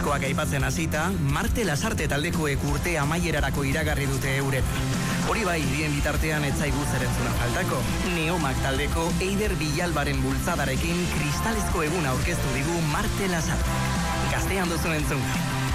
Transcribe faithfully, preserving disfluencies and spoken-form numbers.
klasikoak aipatzen hasita, Marte Lasarte taldekoek urte amaierarako iragarri dute euren. Hori bai, bien bitartean etzaigu zerentzuna faltako. Neomak taldeko Eider Bilalbaren bultzadarekin kristalezko eguna aurkeztu digu Marte Lasarte. Gaztean duzun entzun.